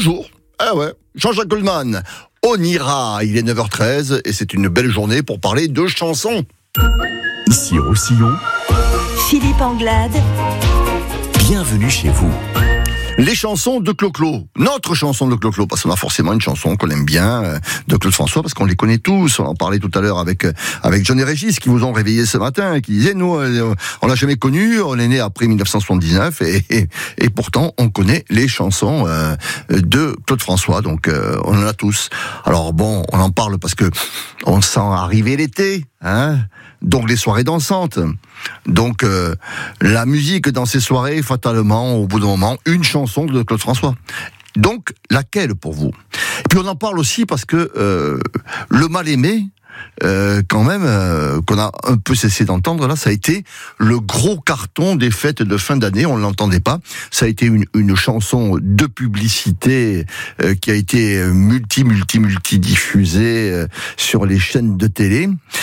jour. Ah ouais, Jean-Jacques Goldman. On ira, il est 9h13 et c'est une belle journée pour parler de chansons. Ici Roussillon, Philippe Anglade, bienvenue chez vous. Les chansons de Clo-Clo, notre chanson de Clo-Clo, parce qu'on a forcément une chanson qu'on aime bien, de Claude François, parce qu'on les connaît tous. On en parlait tout à l'heure avec John et Régis, qui vous ont réveillé ce matin, qui disaient, nous, on l'a jamais connu, on est né après 1979, et pourtant, on connaît les chansons de Claude François, donc on en a tous. Alors bon, on en parle parce que on sent arriver l'été, hein, donc les soirées dansantes. Donc la musique dans ces soirées, fatalement, au bout d'un moment, une chanson de Claude François. Donc, laquelle pour vous ? Et puis on en parle aussi parce que le mal-aimé, quand même, qu'on a un peu cessé d'entendre, là, ça a été le gros carton des fêtes de fin d'année, on ne l'entendait pas. Ça a été une chanson de publicité qui a été multi diffusée sur les chaînes de télé.